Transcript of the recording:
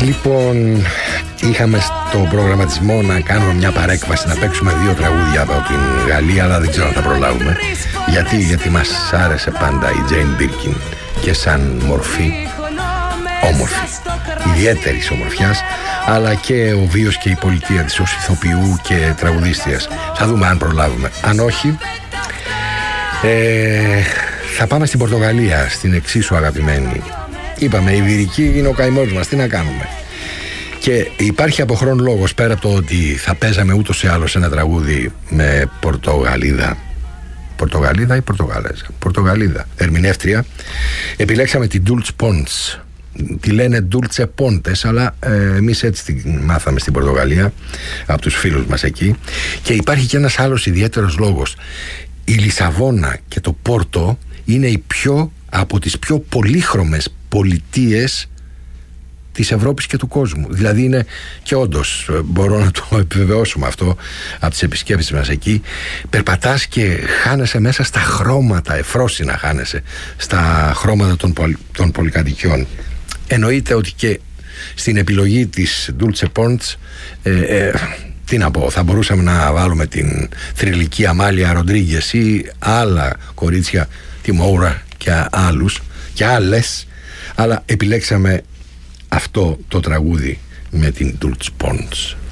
Λοιπόν, είχαμε στο προγραμματισμό να κάνουμε μια παρέκβαση, να παίξουμε 2 τραγούδια από την Γαλλία, αλλά δεν ξέρω αν θα προλάβουμε. Γιατί μας άρεσε πάντα η Jane Birkin και σαν μορφή όμορφη, ιδιαίτερης ομορφιάς, αλλά και ο βίος και η πολιτεία της ως ηθοποιού και τραγουδίστριας. Θα δούμε αν προλάβουμε. Αν όχι, θα πάμε στην Πορτογαλία, στην εξίσου αγαπημένη. Είπαμε, η Ιβηρική είναι ο καημός μας, τι να κάνουμε. Και υπάρχει από χρόνο λόγος, πέρα από το ότι θα παίζαμε ούτως ή άλλως ένα τραγούδι με Πορτογαλίδα. Πορτογαλίδα ή Πορτογάλεζα? Πορτογαλίδα, ερμηνεύτρια. Επιλέξαμε την Dulce Pontes. Τη λένε Dulce Pontes, αλλά εμείς έτσι τη μάθαμε στην Πορτογαλία από τους φίλους μας εκεί. Και υπάρχει και ένας άλλος ιδιαίτερος λόγος. Η Λισαβόνα και το Πόρτο είναι από τις πιο πολύχρωμες πολιτείες της Ευρώπης και του κόσμου. Δηλαδή είναι, και όντως μπορώ να το επιβεβαιώσουμε αυτό από τις επισκέψεις μας εκεί, περπατάς και χάνεσαι μέσα στα χρώματα, εφρόσινα χάνεσαι στα χρώματα των πολυκατοικιών. Εννοείται ότι και στην επιλογή της Dulce Pontes, τι να πω, θα μπορούσαμε να βάλουμε την θρυλική Αμάλια Ροντρίγκες ή άλλα κορίτσια, τη Μόουρα και άλλους και άλλες, αλλά επιλέξαμε αυτό το τραγούδι με την Dulce Pontes.